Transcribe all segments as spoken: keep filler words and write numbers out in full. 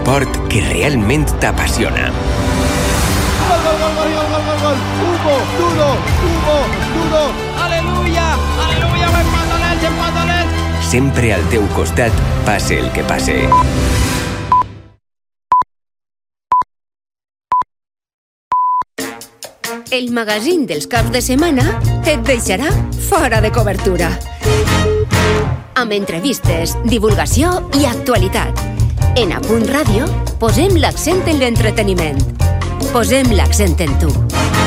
l'esport que realment t'apassiona. Gol, gol, gol, gol, gol, gol, gol! Hugo, duro, Hugo, duro! Aleluia, aleluia, empatolets, empatolets! Sempre al teu costat, passe el que passe. El magazín dels caps de setmana et deixarà fora de cobertura. Amb entrevistes, divulgació i actualitat. En A Punt Ràdio posem l'accent en l'entreteniment. Posem l'accent en tu.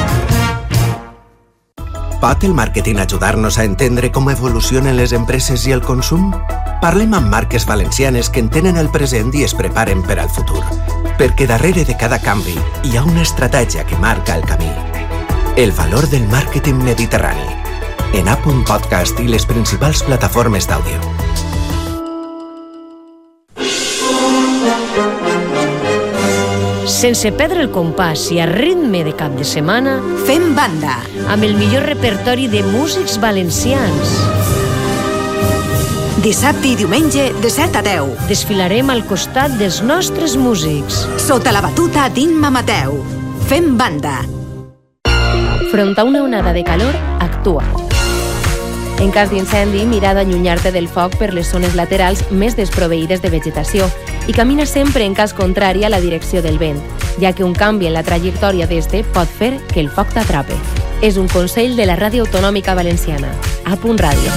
Pot el màrqueting ajudar-nos a entendre com evolucionen les empreses i el consum? Parlem amb marques valencianes que entenen el present i es preparen per al futur. Perquè darrere de cada canvi hi ha una estratègia que marca el camí. El valor del màrqueting mediterrani. En A Punt Podcast i les principals plataformes d'àudio. Sense perdre el compàs i a ritme de cap de setmana, Fem banda. amb el millor repertori de músics valencians. Dissabte i diumenge de set a deu. Desfilarem al costat dels nostres músics. Sota la batuta d'Imma Mateu. Fem banda. Front a una onada de calor, actua. En cas d'incendi, mira d'allunyar-te del foc per les zones laterals més desproveïdes de vegetació i camina sempre en cas contrari a la direcció del vent, ja que un canvi en la trajectòria d'este pot fer que el foc t'atrape. És un consell de la Ràdio Autonòmica Valenciana. A Punt Ràdio.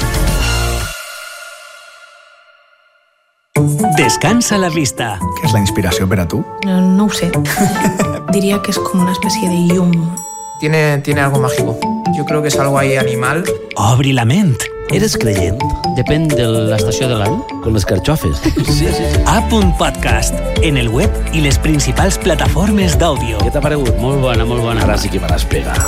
Descansa la vista. Què és la inspiració per a tu? No, no ho sé. Diría que es como una especie de llum. Tiene, tiene algo mágico. Yo creo que es algo ahí animal. Obri la ment. Eres creient? Depèn de l'estació de l'any. Com les carxofes. Sí, sí, sí. A Punt Podcast, en el web i les principals plataformes d'àudio. Què t'ha paregut? Molt bona, molt bona. Ara sí que me l'has pegat.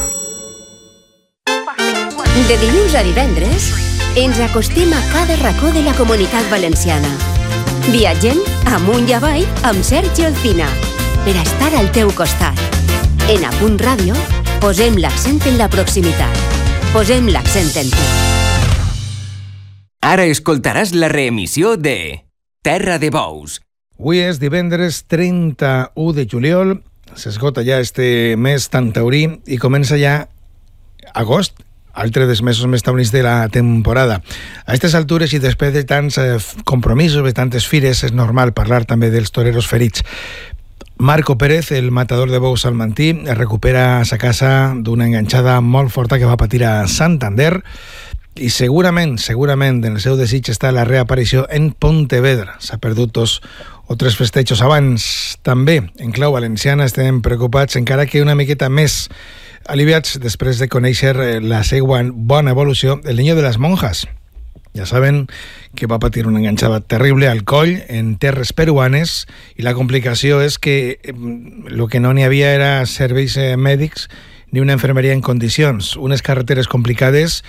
De dilluns a divendres, ens acostem a cada racó de la Comunitat Valenciana. Viatgem amunt i avall amb Sergi Alcina, per a estar al teu costat. En A Punt Ràdio, posem l'accent en la proximitat. Posem l'accent en tu. Ara escoltaràs la reemissió de Terra de Bous. Avui és divendres trenta-u de juliol, s'esgota ja este mes tan taurí i comença ja agost, altre dels mesos més taurins de la temporada. A aquestes altures i després de tants eh, compromisos, de tantes fires, és normal parlar també dels toreros ferits. Marco Pérez, el matador de bous salmantí, es recupera a sa casa d'una enganxada molt forta que va patir a Santander i segurament, segurament en el seu desig està la reaparició en Pontevedra. S'ha perdut dos o tres festejos abans. També en clau valenciana estem preocupats, encara que una miqueta més aliviats després de conèixer la seva bona evolució, el niño de las monjas. Ja saben que va patir una enganxada terrible al coll en terres peruanes i la complicació és que el que no n'hi havia era serveis mèdics ni una infermeria en condicions, unes carreteres complicades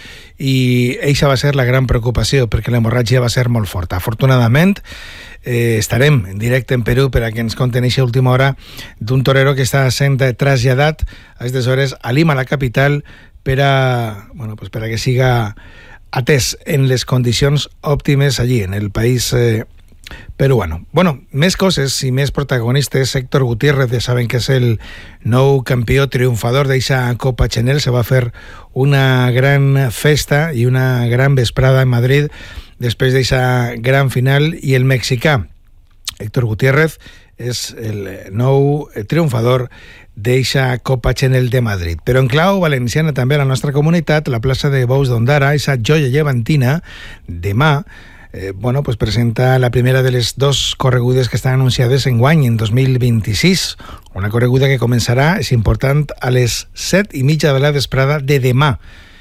i eixa va ser la gran preocupació perquè l'hemorràgia va ser molt forta. Afortunadament eh, estarem en directe en Perú per a que ens conten eixa última hora d'un torero que està sent traslladat a aquestes hores a Lima, la capital, per a, bueno, pues per a que siga atès en les condicions òptimes allí, en el país eh, peruano. Bueno, més coses i més protagonistes. Héctor Gutiérrez, ja saben que és el nou campió triomfador d'eixa Copa Chanel. Se va fer una gran festa i una gran vesprada en Madrid després d'eixa gran final i el mexicà Héctor Gutiérrez és el nou triomfador d'eixa Copa Chanel de Madrid. Però en clau valenciana també a la nostra comunitat, la plaça de Bous d'Ondara, eixa joia llevantina, demà, eh, bueno, pues presenta la primera de les dos corregudes que estan anunciades en guany, en dos mil vint-i-sis. Una correguda que començarà, és important, a les set i mitja de la vesprada de demà,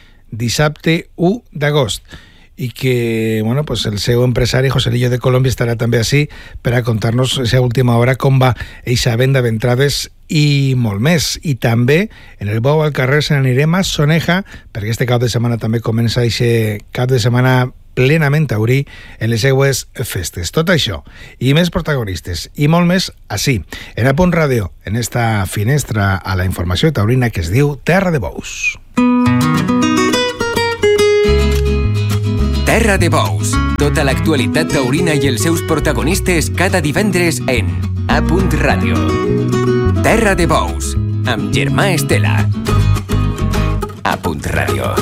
dissabte u d'agost. I que, bueno, pues el seu empresari Joselillo de Colòmbia estarà també així per a contar-nos a última hora com va eixa venda d'entrades i molt més. I també en el Bou al carrer se n'anirem a Soneja, perquè este cap de setmana també comença eixe cap de setmana plenament taurí en les seues festes. Tot això i més protagonistes i molt més així, en A Punt Ràdio, en esta finestra a la informació taurina que es diu Terra de Bous. Terra de Bous. Tota l'actualitat taurina i els seus protagonistes cada divendres en A Punt Ràdio. Terra de Bous, amb Germà Estela. A Punt Ràdio.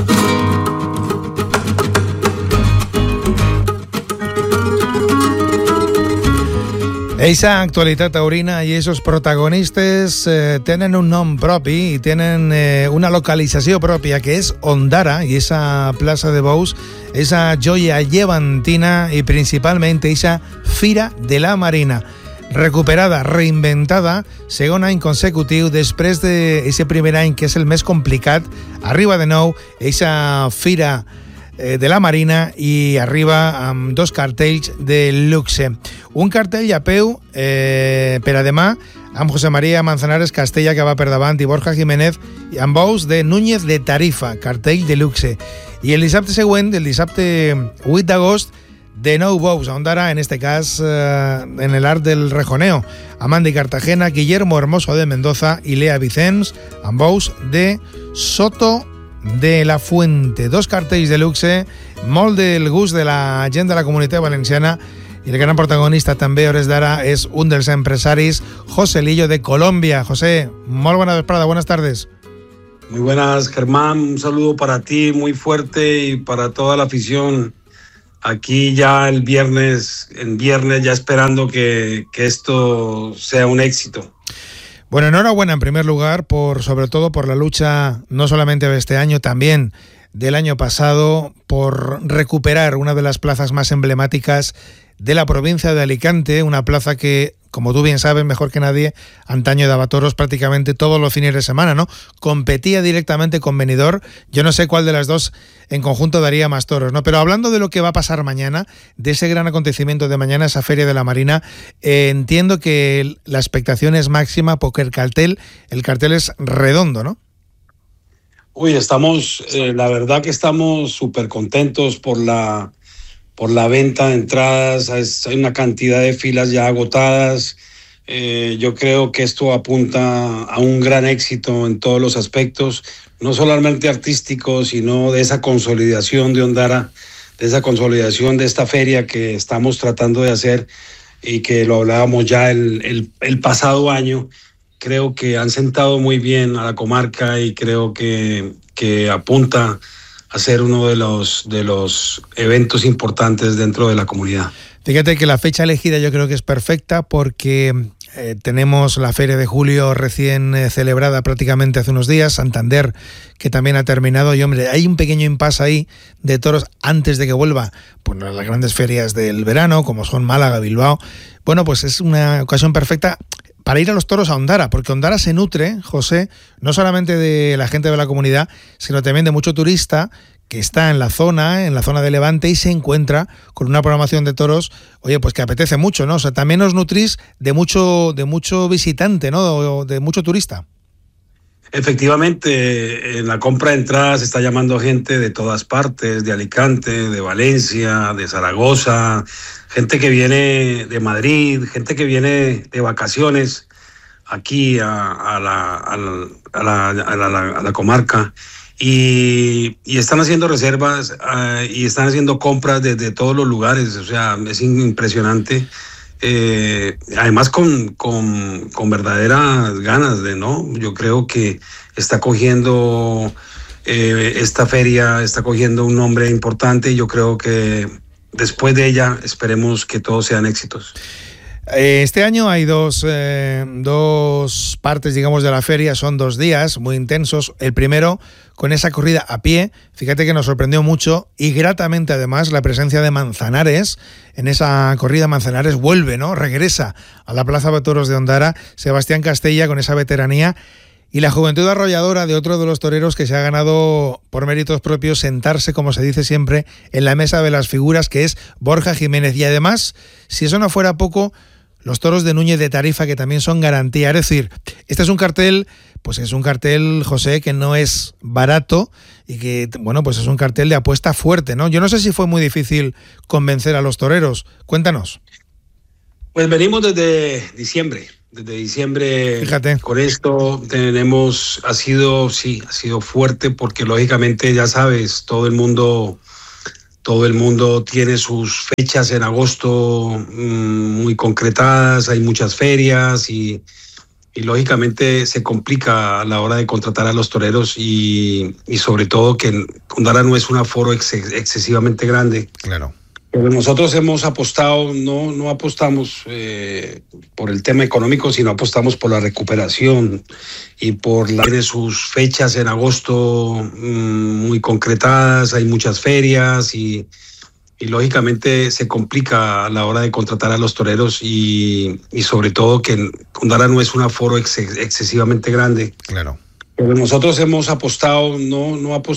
Eixa actualitat taurina i esos protagonistes eh, tenen un nom propi i tenen eh, una localització pròpia, que és Ondara, i esa plaça de Bous, esa joia llevantina i principalment eixa Fira de la Marina. Recuperada, reinventada, segon any consecutiu, després d'aquest primer any, que és el més complicat, arriba de nou eixa Fira de la Marina i arriba amb dos cartells de luxe. Un cartell a peu eh, per a demà amb José María Manzanares Castella, que va per davant, i Borja Jiménez amb bous de Núñez de Tarifa, cartell de luxe. I el dissabte següent, el dissabte vuit d'agost, de nou bous a Ondara, en este cas eh, en el art del rejoneo, Amanda Cartagena, Guillermo Hermoso de Mendoza i Lea Vicens amb bous de Soto de la Fuente. Dos cartells de luxe, molt del gust de la gent de la Comunitat Valenciana, i el gran protagonista també a hores d'ara és un dels empresaris, José Lillo de Colombia. José, molt bona vesprada, buenas tardes. Muy buenas, Germán, un saludo para ti muy fuerte y para toda la afición. Aquí ya el viernes, en viernes ya esperando que, que esto sea un éxito. Bueno, enhorabuena en primer lugar, por sobre todo por la lucha, no solamente de este año, también del año pasado, por recuperar una de las plazas más emblemáticas de la provincia de Alicante, una plaza que, como tú bien sabes mejor que nadie, antaño daba toros prácticamente todos los fines de semana, ¿no? Competía directamente con Benidorm. Yo no sé cuál de las dos en conjunto daría más toros, ¿no? Pero hablando de lo que va a pasar mañana, de ese gran acontecimiento de mañana, esa Feria de la Marina, eh, entiendo que la expectación es máxima porque el cartel, el cartel es redondo, ¿no? Uy, estamos, eh, la verdad que estamos súper contentos por la... por la venta de entradas. Hay una cantidad de filas ya agotadas. Eh, yo creo que esto apunta a un gran éxito en todos los aspectos, no solamente artísticos, sino de esa consolidación de Ondara, de esa consolidación de esta feria que estamos tratando de hacer y que lo hablábamos ya el, el, el pasado año. Creo que han sentado muy bien a la comarca y creo que, que apunta a ser uno de los, de los eventos importantes dentro de la comunidad. Fíjate que la fecha elegida yo creo que es perfecta porque eh, tenemos la Feria de Julio recién eh, celebrada prácticamente hace unos días, Santander, que también ha terminado, y hombre, hay un pequeño impasse ahí de toros antes de que vuelva pues, las grandes ferias del verano, como son Málaga, Bilbao. Bueno, pues es una ocasión perfecta para ir a los toros a Ondara, porque Ondara se nutre, José, no solamente de la gente de la comunidad, sino también de mucho turista que está en la zona, en la zona de Levante, y se encuentra con una programación de toros, oye, pues que apetece mucho, ¿no? O sea, también os nutrís de mucho, de mucho visitante, ¿no? De mucho turista. Efectivamente, en la compra de entradas se está llamando gente de todas partes, de Alicante, de Valencia, de Zaragoza, gente que viene de Madrid, gente que viene de vacaciones aquí a, a, la, a, la, a, la, a, la, a la comarca, y, y están haciendo reservas uh, y están haciendo compras desde todos los lugares. O sea, es impresionante. Eh, además con, con, con verdaderas ganas de, ¿no? Yo creo que está cogiendo eh, esta feria, está cogiendo un nombre importante, y yo creo que después de ella esperemos que todos sean éxitos. Este año hay dos, eh, dos partes, digamos, de la feria. Son dos días muy intensos. El primero con esa corrida a pie. Fíjate que nos sorprendió mucho y gratamente además la presencia de Manzanares. En esa corrida Manzanares vuelve, ¿no? Regresa a la Plaza de Toros de Ondara. Sebastián Castella con esa veteranía y la juventud arrolladora de otro de los toreros que se ha ganado por méritos propios sentarse, como se dice siempre, en la mesa de las figuras, que es Borja Jiménez. Y además, si eso no fuera poco, los toros de Núñez de Tarifa, que también son garantía. Es decir, este es un cartel, pues es un cartel, José, que no es barato y que, bueno, pues es un cartel de apuesta fuerte, ¿no? Yo no sé si fue muy difícil convencer a los toreros. Cuéntanos. Pues venimos desde diciembre. Desde diciembre. Fíjate. Con esto tenemos, ha sido, sí, ha sido fuerte porque lógicamente ya sabes, todo el mundo... todo el mundo tiene sus fechas en agosto mmm, muy concretadas, hay muchas ferias y, y lógicamente se complica a la hora de contratar a los toreros y, y sobre todo que Condara no es un aforo ex, excesivamente grande. Claro. Pero nosotros hemos apostado, no, no apostamos eh, por el tema económico, sino apostamos por la recuperación y por la, tiene sus fechas en agosto mmm, muy concretadas, hay muchas ferias y, y lógicamente se complica a la hora de contratar a los toreros y, y sobre todo que Condara no es un aforo ex, excesivamente grande. Claro. Pero nosotros hemos apostado, no, no apostamos